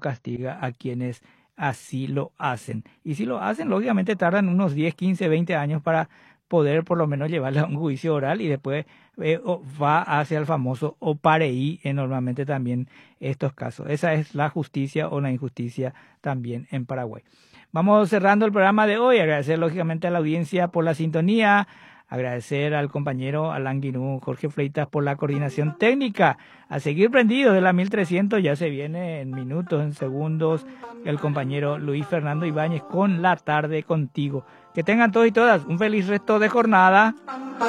castiga a quienes así lo hacen. Y si lo hacen, lógicamente tardan unos 10, 15, 20 años para poder por lo menos llevarle a un juicio oral y después va hacia el famoso OPAREI normalmente también estos casos. Esa es la justicia o la injusticia también en Paraguay. Vamos cerrando el programa de hoy. Agradecer lógicamente a la audiencia por la sintonía. Agradecer al compañero Alan Guinú, Jorge Fleitas por la coordinación técnica. A seguir prendido de la 1300, ya se viene en minutos, en segundos, el compañero Luis Fernando Ibáñez con La Tarde Contigo. Que tengan todos y todas un feliz resto de jornada.